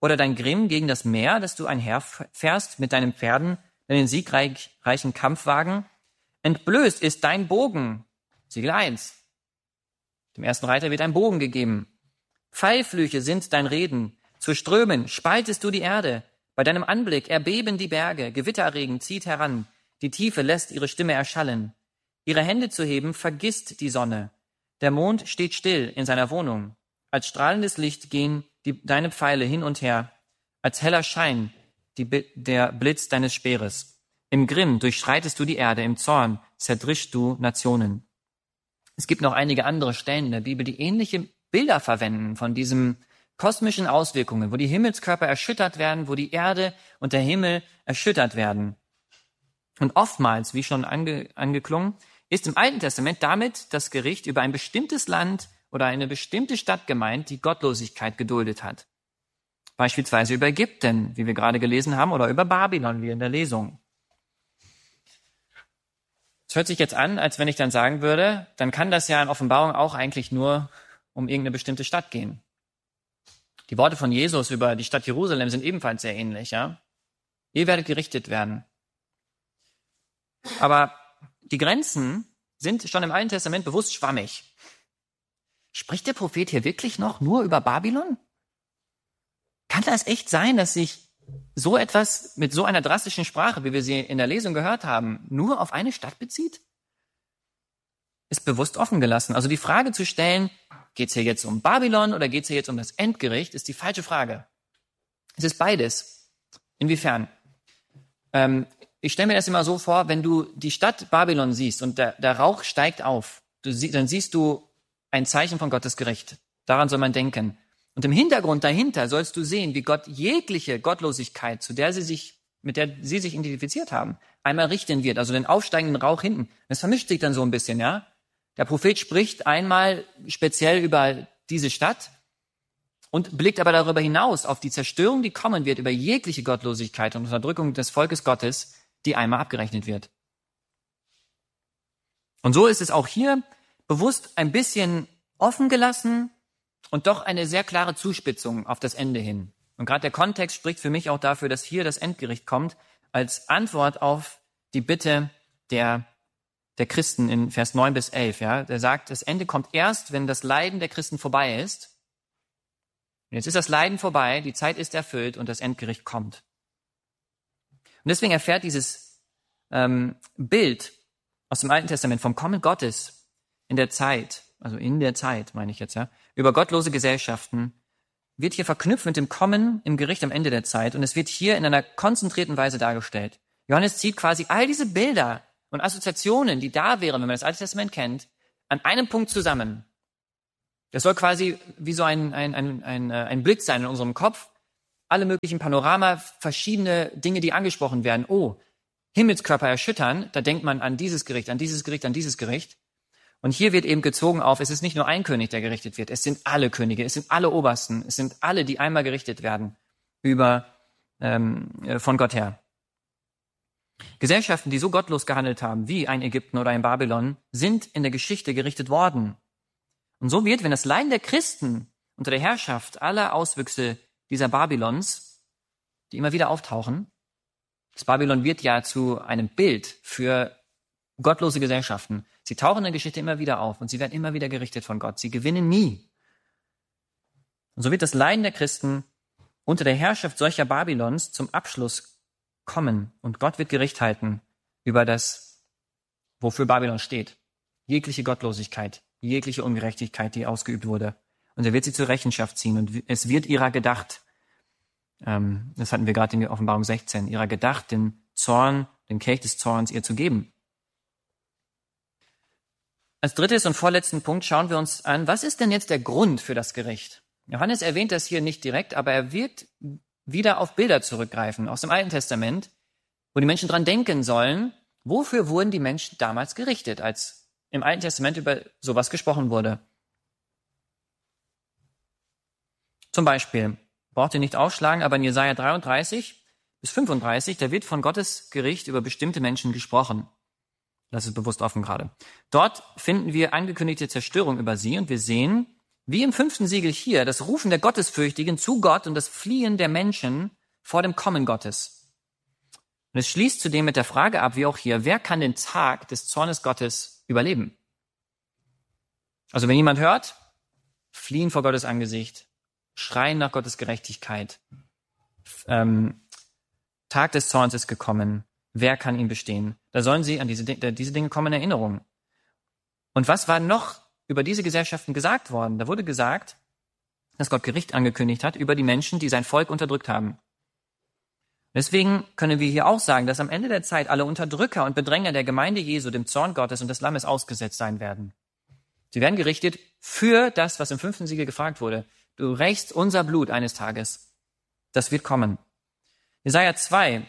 Oder dein Grimm gegen das Meer, dass du einherfährst mit deinen Pferden, deinen siegreichen Kampfwagen? Entblößt ist dein Bogen. Siegel 1. Dem ersten Reiter wird ein Bogen gegeben. Pfeilflüche sind dein Reden. Zu Strömen spaltest du die Erde. Bei deinem Anblick erbeben die Berge. Gewitterregen zieht heran. Die Tiefe lässt ihre Stimme erschallen. Ihre Hände zu heben vergisst die Sonne. Der Mond steht still in seiner Wohnung. Als strahlendes Licht gehen deine Pfeile hin und her. Als heller Schein der Blitz deines Speeres. Im Grimm durchschreitest du die Erde. Im Zorn zerdrischst du Nationen. Es gibt noch einige andere Stellen in der Bibel, die ähnliche Bilder verwenden von diesen kosmischen Auswirkungen, wo die Himmelskörper erschüttert werden, wo die Erde und der Himmel erschüttert werden. Und oftmals, wie schon angeklungen, ist im Alten Testament damit das Gericht über ein bestimmtes Land oder eine bestimmte Stadt gemeint, die Gottlosigkeit geduldet hat. Beispielsweise über Ägypten, wie wir gerade gelesen haben, oder über Babylon, wie in der Lesung. Es hört sich jetzt an, als wenn ich dann sagen würde, dann kann das ja in Offenbarung auch eigentlich nur um irgendeine bestimmte Stadt gehen. Die Worte von Jesus über die Stadt Jerusalem sind ebenfalls sehr ähnlich, ja. Ihr werdet gerichtet werden. Aber die Grenzen sind schon im Alten Testament bewusst schwammig. Spricht der Prophet hier wirklich noch nur über Babylon? Kann das echt sein, dass sich so etwas mit so einer drastischen Sprache, wie wir sie in der Lesung gehört haben, nur auf eine Stadt bezieht? Ist bewusst offen gelassen. Also die Frage zu stellen, geht es hier jetzt um Babylon oder geht es hier jetzt um das Endgericht, ist die falsche Frage. Es ist beides. Inwiefern? Ich stelle mir das immer so vor, wenn du die Stadt Babylon siehst und der Rauch steigt auf, dann siehst du ein Zeichen von Gottes Gericht. Daran soll man denken. Und im Hintergrund dahinter sollst du sehen, wie Gott jegliche Gottlosigkeit, mit der sie sich identifiziert haben, einmal richten wird. Also den aufsteigenden Rauch hinten. Das vermischt sich dann so ein bisschen, ja. Der Prophet spricht einmal speziell über diese Stadt und blickt aber darüber hinaus auf die Zerstörung, die kommen wird, über jegliche Gottlosigkeit und Unterdrückung des Volkes Gottes, die einmal abgerechnet wird. Und so ist es auch hier bewusst ein bisschen offen gelassen und doch eine sehr klare Zuspitzung auf das Ende hin. Und gerade der Kontext spricht für mich auch dafür, dass hier das Endgericht kommt, als Antwort auf die Bitte der Christen in Vers 9 bis 11. Ja? Der sagt, das Ende kommt erst, wenn das Leiden der Christen vorbei ist. Und jetzt ist das Leiden vorbei, die Zeit ist erfüllt und das Endgericht kommt. Und deswegen erfährt dieses Bild aus dem Alten Testament vom Kommen Gottes in der Zeit meine ich jetzt, ja, über gottlose Gesellschaften, wird hier verknüpft mit dem Kommen im Gericht am Ende der Zeit. Und es wird hier in einer konzentrierten Weise dargestellt. Johannes zieht quasi all diese Bilder und Assoziationen, die da wären, wenn man das Alte Testament kennt, an einem Punkt zusammen. Das soll quasi wie so ein Blitz sein in unserem Kopf. Alle möglichen Panorama, verschiedene Dinge, die angesprochen werden. Oh, Himmelskörper erschüttern, da denkt man an dieses Gericht, an dieses Gericht, an dieses Gericht. Und hier wird eben gezogen auf, es ist nicht nur ein König, der gerichtet wird, es sind alle Könige, es sind alle Obersten, es sind alle, die einmal gerichtet werden von Gott her. Gesellschaften, die so gottlos gehandelt haben, wie ein Ägypten oder ein Babylon, sind in der Geschichte gerichtet worden. Und so wird, wenn das Leiden der Christen unter der Herrschaft aller Auswüchse dieser Babylons, die immer wieder auftauchen, das Babylon wird ja zu einem Bild für gottlose Gesellschaften. Sie tauchen in der Geschichte immer wieder auf und sie werden immer wieder gerichtet von Gott. Sie gewinnen nie. Und so wird das Leiden der Christen unter der Herrschaft solcher Babylons zum Abschluss kommen und Gott wird Gericht halten über das, wofür Babylon steht. Jegliche Gottlosigkeit, jegliche Ungerechtigkeit, die ausgeübt wurde. Und er wird sie zur Rechenschaft ziehen und es wird ihrer gedacht. Das hatten wir gerade in der Offenbarung 16. Ihrer gedacht, den Zorn, den Kelch des Zorns ihr zu geben. Als drittes und vorletzten Punkt schauen wir uns an, was ist denn jetzt der Grund für das Gericht? Johannes erwähnt das hier nicht direkt, aber er wird wieder auf Bilder zurückgreifen aus dem Alten Testament, wo die Menschen dran denken sollen, wofür wurden die Menschen damals gerichtet, als im Alten Testament über sowas gesprochen wurde. Zum Beispiel, braucht ihr nicht aufschlagen, aber in Jesaja 33 bis 35, da wird von Gottes Gericht über bestimmte Menschen gesprochen. Das ist bewusst offen gerade. Dort finden wir angekündigte Zerstörung über sie und wir sehen, wie im 5. Siegel hier, das Rufen der Gottesfürchtigen zu Gott und das Fliehen der Menschen vor dem Kommen Gottes. Und es schließt zudem mit der Frage ab, wie auch hier, wer kann den Tag des Zornes Gottes überleben? Also wenn jemand hört, fliehen vor Gottes Angesicht, schreien nach Gottes Gerechtigkeit, Tag des Zorns ist gekommen, wer kann ihn bestehen? Da sollen sie an diese Dinge kommen in Erinnerung. Und was war noch über diese Gesellschaften gesagt worden? Da wurde gesagt, dass Gott Gericht angekündigt hat über die Menschen, die sein Volk unterdrückt haben. Deswegen können wir hier auch sagen, dass am Ende der Zeit alle Unterdrücker und Bedränger der Gemeinde Jesu dem Zorn Gottes und des Lammes ausgesetzt sein werden. Sie werden gerichtet für das, was im 5. Siegel gefragt wurde. Du rächst unser Blut eines Tages. Das wird kommen. Jesaja 2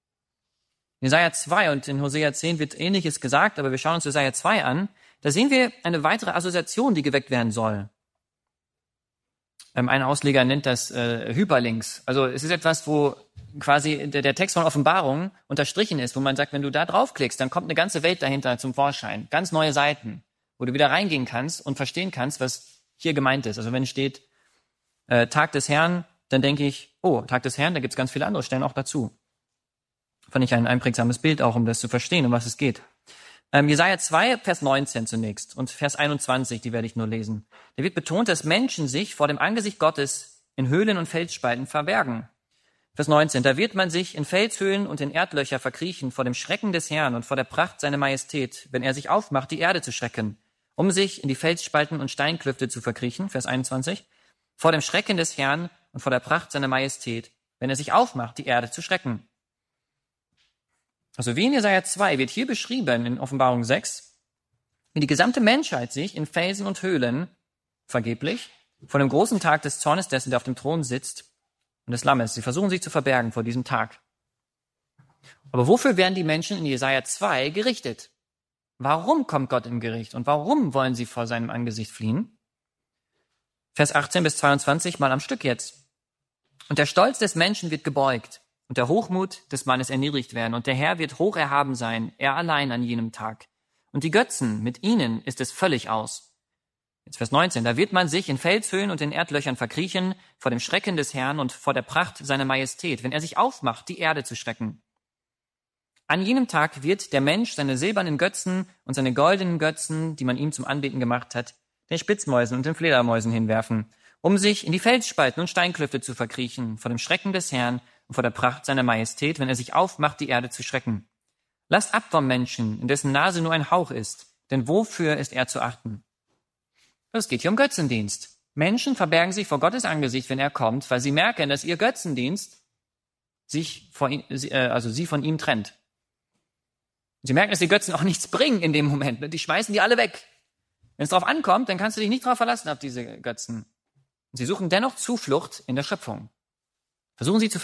und in Hosea 10 wird Ähnliches gesagt, aber wir schauen uns Jesaja 2 an. Da sehen wir eine weitere Assoziation, die geweckt werden soll. Ein Ausleger nennt das Hyperlinks. Also es ist etwas, wo quasi der Text von Offenbarung unterstrichen ist, wo man sagt, wenn du da draufklickst, dann kommt eine ganze Welt dahinter zum Vorschein. Ganz neue Seiten, wo du wieder reingehen kannst und verstehen kannst, was hier gemeint ist. Also wenn steht Tag des Herrn, dann denke ich, oh, Tag des Herrn, da gibt es ganz viele andere Stellen auch dazu. Fand ich ein einprägsames Bild auch, um das zu verstehen, um was es geht. Jesaja 2, Vers 19 zunächst und Vers 21, die werde ich nur lesen. Da wird betont, dass Menschen sich vor dem Angesicht Gottes in Höhlen und Felsspalten verbergen. Vers 19, da wird man sich in Felshöhlen und in Erdlöcher verkriechen vor dem Schrecken des Herrn und vor der Pracht seiner Majestät, wenn er sich aufmacht, die Erde zu schrecken, um sich in die Felsspalten und Steinklüfte zu verkriechen. Vers 21, vor dem Schrecken des Herrn und vor der Pracht seiner Majestät, wenn er sich aufmacht, die Erde zu schrecken. Also wie in Jesaja 2 wird hier beschrieben in Offenbarung 6, wie die gesamte Menschheit sich in Felsen und Höhlen vergeblich vor dem großen Tag des Zornes dessen, der auf dem Thron sitzt und des Lammes. Sie versuchen sich zu verbergen vor diesem Tag. Aber wofür werden die Menschen in Jesaja 2 gerichtet? Warum kommt Gott im Gericht und warum wollen sie vor seinem Angesicht fliehen? Vers 18 bis 22 mal am Stück jetzt. Und der Stolz des Menschen wird gebeugt und der Hochmut des Mannes erniedrigt werden. Und der Herr wird hoch erhaben sein, er allein an jenem Tag. Und die Götzen, mit ihnen ist es völlig aus. Jetzt Vers 19. Da wird man sich in Felshöhlen und in Erdlöchern verkriechen vor dem Schrecken des Herrn und vor der Pracht seiner Majestät, wenn er sich aufmacht, die Erde zu schrecken. An jenem Tag wird der Mensch seine silbernen Götzen und seine goldenen Götzen, die man ihm zum Anbeten gemacht hat, den Spitzmäusen und den Fledermäusen hinwerfen, um sich in die Felsspalten und Steinklüfte zu verkriechen vor dem Schrecken des Herrn und vor der Pracht seiner Majestät, wenn er sich aufmacht, die Erde zu schrecken. Lasst ab vom Menschen, in dessen Nase nur ein Hauch ist, denn wofür ist er zu achten? Es geht hier um Götzendienst. Menschen verbergen sich vor Gottes Angesicht, wenn er kommt, weil sie merken, dass ihr Götzendienst sie von ihm trennt. Sie merken, dass die Götzen auch nichts bringen in dem Moment. Die schmeißen die alle weg. Wenn es darauf ankommt, dann kannst du dich nicht darauf verlassen, auf diese Götzen. Sie suchen dennoch Zuflucht in der Schöpfung. Versuchen sie zu